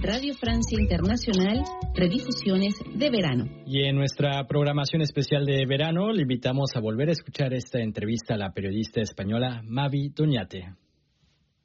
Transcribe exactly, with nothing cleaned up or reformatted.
Radio Francia Internacional, redifusiones de verano. Y en nuestra programación especial de verano, le invitamos a volver a escuchar esta entrevista a la periodista española Mavi Doñate.